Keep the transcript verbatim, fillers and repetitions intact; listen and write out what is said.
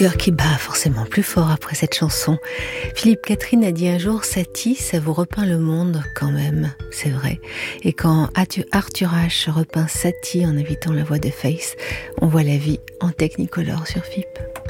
cœur qui bat forcément plus fort après cette chanson. Philippe Catherine a dit un jour « Satie, ça vous repeint le monde quand même », c'est vrai. Et quand Arthur H repeint Satie en invitant la voix de Face, on voit la vie en Technicolor sur F I P.